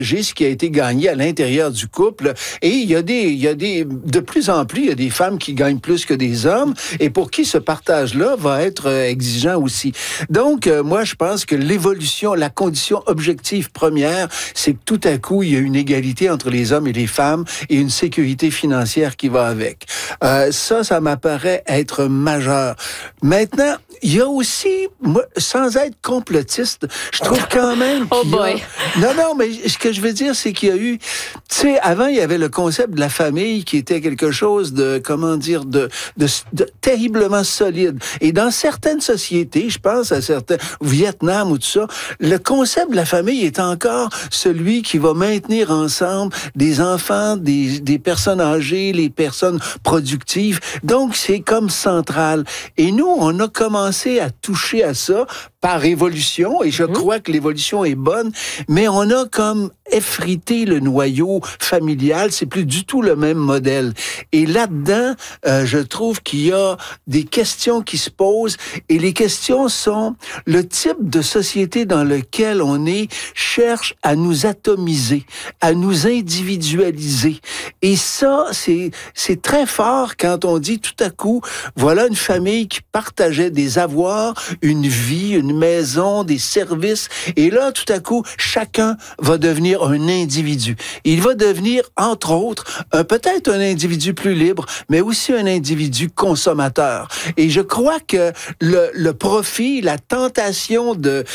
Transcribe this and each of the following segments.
ce qui a été gagné à l'intérieur du couple. Et il y a de plus en plus, il y a des femmes qui gagnent plus que des hommes et pour qui ce partage-là va être exigeant aussi. Donc, moi, je pense que l'évolution, la condition objective première, c'est que tout à coup, il y a une égalité entre les hommes et les femmes et une sécurité financière qui va avec. Ça m'apparaît être majeur. Maintenant, il y a aussi, moi, sans être complotiste, je trouve quand même qu'il y a... Non, mais ce que je veux dire, c'est qu'il y a eu... Tu sais, avant, il y avait le concept de la famille qui était quelque chose de, comment dire, de terriblement solide. Et dans certaines sociétés, je pense à certains, au Vietnam ou tout ça, le concept de la famille est encore celui qui va maintenir ensemble des enfants, des personnes âgées, les personnes productives. Donc, c'est comme central. Et nous, on a commencé à toucher à ça par évolution, et je crois que l'évolution est bonne, mais on a comme effrité le noyau familial, c'est plus du tout le même modèle. Et là-dedans, je trouve qu'il y a des questions qui se posent, et les questions sont le type de société dans lequel on est cherche à nous atomiser, à nous individualiser. Et ça, c'est très fort quand on dit tout à coup, voilà une famille qui partageait des avoirs, une vie, une maison, des services. Et là, tout à coup, chacun va devenir un individu. Il va devenir, entre autres, peut-être un individu plus libre, mais aussi un individu consommateur. Et je crois que le profit, la tentation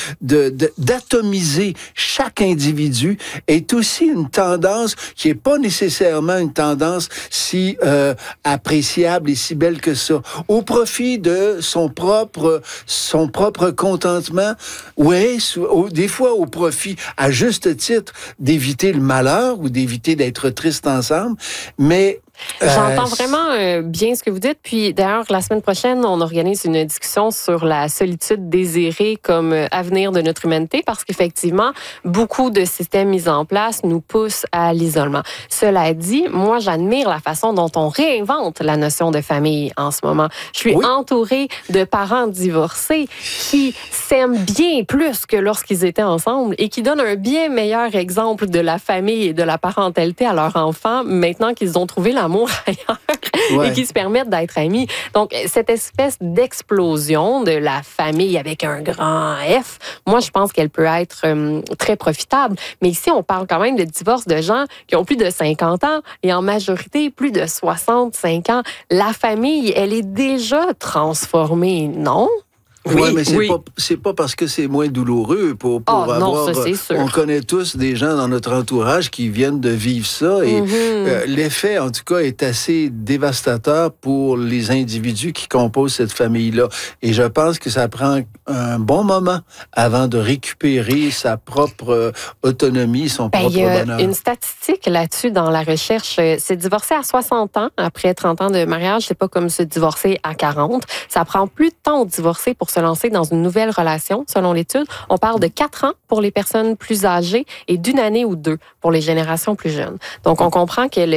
d'atomiser chaque individu est aussi une tendance qui est pas nécessairement une tendance si appréciable et si belle que ça. Au profit de son propre contentement, oui, des fois au profit, à juste titre, d'éviter le malheur ou d'éviter d'être triste ensemble, mais j'entends vraiment bien ce que vous dites. Puis d'ailleurs, la semaine prochaine, on organise une discussion sur la solitude désirée comme avenir de notre humanité parce qu'effectivement, beaucoup de systèmes mis en place nous poussent à l'isolement. Cela dit, moi, j'admire la façon dont on réinvente la notion de famille en ce moment. Je suis entourée de parents divorcés qui s'aiment bien plus que lorsqu'ils étaient ensemble et qui donnent un bien meilleur exemple de la famille et de la parentalité à leurs enfants maintenant qu'ils ont trouvé l'amour ailleurs et qui se permettent d'être amis. Donc, cette espèce d'explosion de la famille avec un grand F, moi, je pense qu'elle peut être très profitable. Mais ici, on parle quand même de divorce de gens qui ont plus de 50 ans et en majorité, plus de 65 ans. La famille, elle est déjà transformée, non? Oui, mais c'est pas parce que c'est moins douloureux pour avoir... Non, ça, c'est sûr. On connaît tous des gens dans notre entourage qui viennent de vivre ça et l'effet, en tout cas, est assez dévastateur pour les individus qui composent cette famille-là. Et je pense que ça prend un bon moment avant de récupérer sa propre autonomie, son propre bonheur. Il y a une statistique là-dessus dans la recherche. Se divorcer à 60 ans, après 30 ans de mariage, c'est pas comme se divorcer à 40. Ça prend plus de temps au divorcer pour se lancer dans une nouvelle relation, selon l'étude. On parle de 4 ans pour les personnes plus âgées et d'1 année ou 2 pour les générations plus jeunes. Donc, on comprend que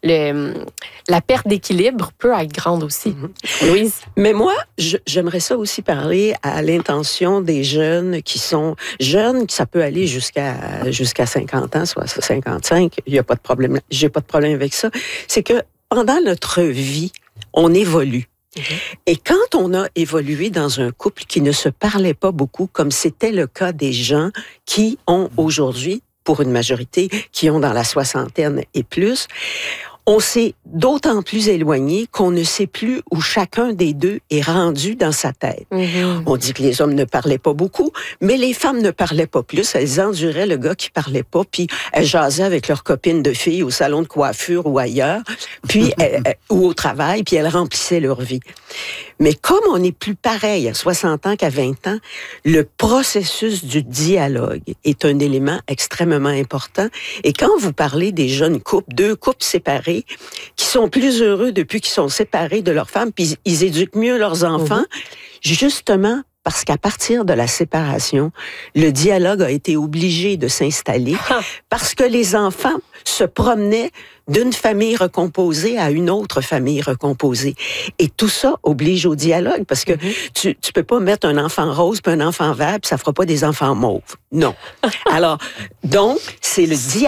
la perte d'équilibre peut être grande aussi. Louise? Mais moi, j'aimerais ça aussi parler à l'intention des jeunes qui sont jeunes, ça peut aller jusqu'à 50 ans, soit 55, il n'y a pas de problème. J'ai pas de problème avec ça. C'est que pendant notre vie, on évolue. Et quand on a évolué dans un couple qui ne se parlait pas beaucoup, comme c'était le cas des gens qui ont aujourd'hui, pour une majorité, qui ont dans la soixantaine et plus, on s'est d'autant plus éloigné qu'on ne sait plus où chacun des deux est rendu dans sa tête. On dit que les hommes ne parlaient pas beaucoup, mais les femmes ne parlaient pas plus. Elles enduraient le gars qui parlait pas, puis elles jasaient avec leurs copines de filles au salon de coiffure ou ailleurs, puis ou au travail, puis elles remplissaient leur vie. Mais comme on n'est plus pareil à 60 ans qu'à 20 ans, le processus du dialogue est un élément extrêmement important. Et quand vous parlez des jeunes couples, 2 couples séparés, qui sont plus heureux depuis qu'ils sont séparés de leurs femmes, puis ils éduquent mieux leurs enfants, justement parce qu'à partir de la séparation, le dialogue a été obligé de s'installer parce que les enfants se promenaient d'une famille recomposée à une autre famille recomposée. Et tout ça oblige au dialogue parce que tu peux pas mettre un enfant rose puis un enfant vert puis ça fera pas des enfants mauves. Non. Alors, donc, c'est le dialogue